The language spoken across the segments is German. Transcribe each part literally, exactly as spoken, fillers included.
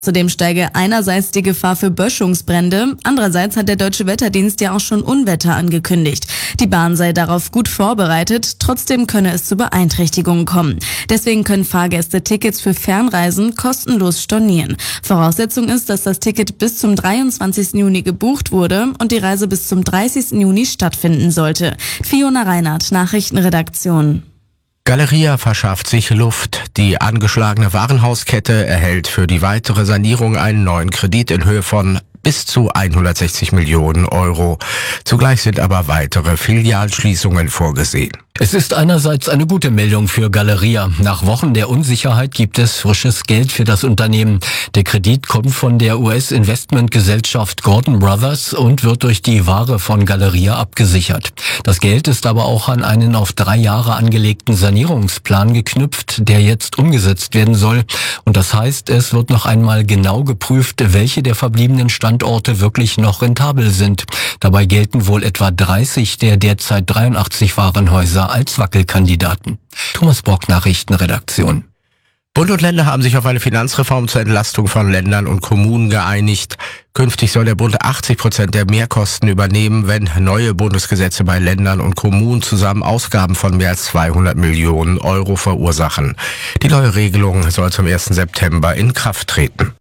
Zudem steige einerseits die Gefahr für Böschungsbrände, andererseits hat der Deutsche Wetterdienst ja auch schon Unwetter angekündigt. Die Bahn sei darauf gut vorbereitet, trotzdem könne es zu Beeinträchtigungen kommen. Deswegen können Fahrgäste Tickets für Fernreisen kostenlos stornieren. Voraussetzung ist, dass das Ticket bis zum dreiundzwanzigsten Juni gebucht wurde und die Reise bis zum dreißigsten Juni stattfinden sollte. Fiona Reinhardt, Nachrichtenredaktion. Galeria verschafft sich Luft. Die angeschlagene Warenhauskette erhält für die weitere Sanierung einen neuen Kredit in Höhe von bis zu hundertsechzig Millionen Euro. Zugleich sind aber weitere Filialschließungen vorgesehen. Es ist einerseits eine gute Meldung für Galeria. Nach Wochen der Unsicherheit gibt es frisches Geld für das Unternehmen. Der Kredit kommt von der U S-Investmentgesellschaft Gordon Brothers und wird durch die Ware von Galeria abgesichert. Das Geld ist aber auch an einen auf drei Jahre angelegten Sanierungsplan geknüpft, der jetzt umgesetzt werden soll. Und das heißt, es wird noch einmal genau geprüft, welche der verbliebenen Standorte wirklich noch rentabel sind. Dabei gelten wohl etwa dreißig der derzeit dreiundachtzig Warenhäuser als Wackelkandidaten. Thomas Brock, Nachrichtenredaktion. Bund und Länder haben sich auf eine Finanzreform zur Entlastung von Ländern und Kommunen geeinigt. Künftig soll der Bund achtzig Prozent der Mehrkosten übernehmen, wenn neue Bundesgesetze bei Ländern und Kommunen zusammen Ausgaben von mehr als zweihundert Millionen Euro verursachen. Die neue Regelung soll zum ersten September in Kraft treten.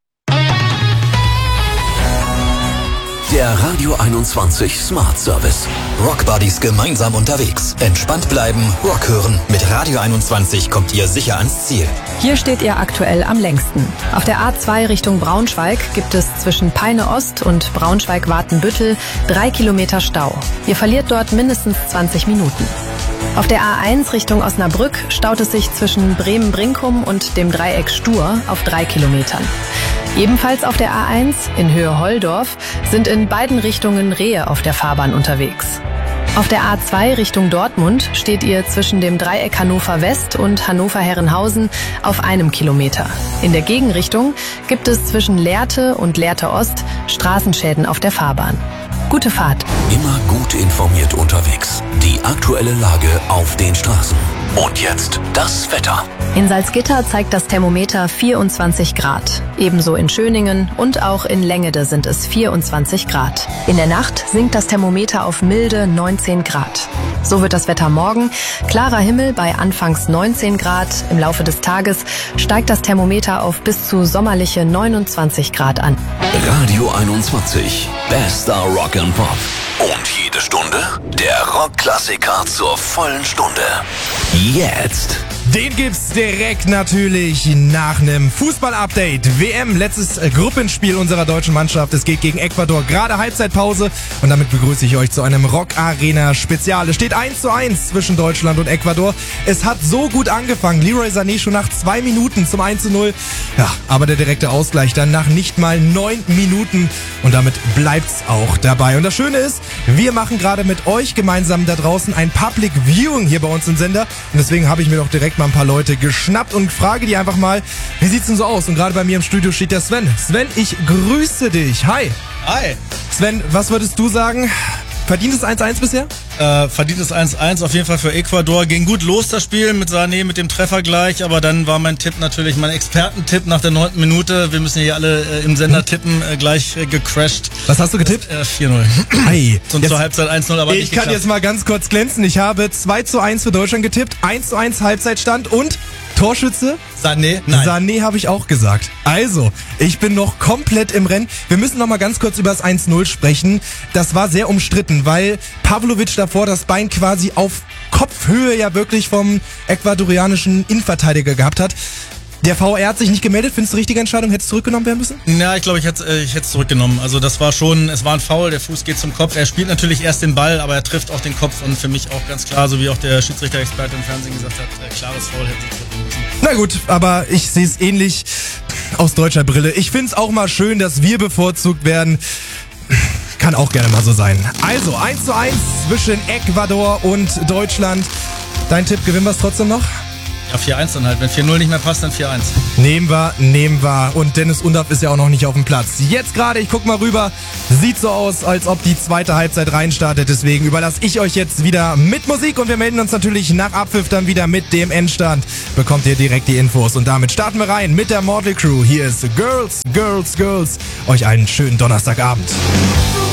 Der Radio einundzwanzig Smart Service. Rock Buddies gemeinsam unterwegs. Entspannt bleiben, Rock hören. Mit Radio einundzwanzig kommt ihr sicher ans Ziel. Hier steht ihr aktuell am längsten. Auf der A zwei Richtung Braunschweig gibt es zwischen Peine Ost und Braunschweig-Watenbüttel drei Kilometer Stau. Ihr verliert dort mindestens zwanzig Minuten. Auf der A eins Richtung Osnabrück staut es sich zwischen Bremen-Brinkum und dem Dreieck Stur auf drei Kilometern. Ebenfalls auf der A eins in Höhe Holldorf sind in beiden Richtungen Rehe auf der Fahrbahn unterwegs. Auf der A zwei Richtung Dortmund steht ihr zwischen dem Dreieck Hannover West und Hannover-Herrenhausen auf einem Kilometer. In der Gegenrichtung gibt es zwischen Lehrte und Lehrte Ost Straßenschäden auf der Fahrbahn. Gute Fahrt. Immer gut informiert unterwegs. Die aktuelle Lage auf den Straßen. Und jetzt das Wetter. In Salzgitter zeigt das Thermometer vierundzwanzig Grad. Ebenso in Schöningen und auch in Längede sind es vierundzwanzig Grad. In der Nacht sinkt das Thermometer auf milde neunzehn Grad. So wird das Wetter morgen. Klarer Himmel bei anfangs neunzehn Grad. Im Laufe des Tages steigt das Thermometer auf bis zu sommerliche neunundzwanzig Grad an. Radio einundzwanzig. Bester Rock and Pop. Und jede Stunde der Rockklassiker zur vollen Stunde. Jetzt. Den gibt's direkt natürlich nach einem Fußball-Update. W M, letztes Gruppenspiel unserer deutschen Mannschaft. Es geht gegen Ecuador, gerade Halbzeitpause. Und damit begrüße ich euch zu einem Rock-Arena-Spezial. Es steht eins zu eins zwischen Deutschland und Ecuador. Es hat so gut angefangen. Leroy Sané schon nach zwei Minuten zum eins zu null. Ja, aber der direkte Ausgleich dann nach nicht mal neun Minuten. Und damit bleibt's auch dabei. Und das Schöne ist, wir machen gerade mit euch gemeinsam da draußen ein Public Viewing hier bei uns im Sender. Und deswegen habe ich mir doch direkt mal ein paar Leute geschnappt und frage die einfach mal, wie sieht's denn so aus? Und gerade bei mir im Studio steht der Sven. Sven, ich grüße dich. Hi. Hi. Sven, was würdest du sagen? Verdientes eins zu eins bisher? Äh, verdientes eins zu eins auf jeden Fall für Ecuador. Ging gut los das Spiel mit Sané, mit dem Treffer gleich, aber dann war mein Tipp natürlich, mein Expertentipp nach der neunten Minute, wir müssen hier alle äh, im Sender tippen, äh, gleich äh, gecrashed. Was hast du getippt? Äh, vier null. Hey. Und jetzt, zur Halbzeit eins null, aber ich nicht kann geklappt. jetzt mal ganz kurz glänzen. Ich habe zwei zu eins für Deutschland getippt, eins zu eins Halbzeitstand und Torschütze? Sané? Nein. Sané habe ich auch gesagt. Also, ich bin noch komplett im Rennen. Wir müssen noch mal ganz kurz über das eins null sprechen. Das war sehr umstritten, weil Pavlovic davor das Bein quasi auf Kopfhöhe ja wirklich vom ecuadorianischen Innenverteidiger gehabt hat. Der V A R hat sich nicht gemeldet. Findest du richtige Entscheidung? Hätte es zurückgenommen werden müssen? Ja, ich glaube, ich hätte ich hätte es zurückgenommen. Also das war schon, es war ein Foul, der Fuß geht zum Kopf. Er spielt natürlich erst den Ball, aber er trifft auch den Kopf. Und für mich auch ganz klar, so wie auch der Schiedsrichter-Experte im Fernsehen gesagt hat, äh, klares Foul hätte es zurücknehmen müssen. Na gut, aber ich sehe es ähnlich aus deutscher Brille. Ich finde es auch mal schön, dass wir bevorzugt werden. Kann auch gerne mal so sein. Also, eins zu eins zwischen Ecuador und Deutschland. Dein Tipp, gewinnen wir es trotzdem noch? Ja, vier eins dann halt. Wenn vier null nicht mehr passt, dann vier eins. Nehmen wir, nehmen wir. Und Dennis Undaff ist ja auch noch nicht auf dem Platz. Jetzt gerade, ich guck mal rüber, sieht so aus, als ob die zweite Halbzeit reinstartet. Deswegen überlasse ich euch jetzt wieder mit Musik und wir melden uns natürlich nach Abpfiff dann wieder mit dem Endstand. Bekommt ihr direkt die Infos. Und damit starten wir rein mit der Motley Crew. Hier ist Girls, Girls, Girls. Euch einen schönen Donnerstagabend.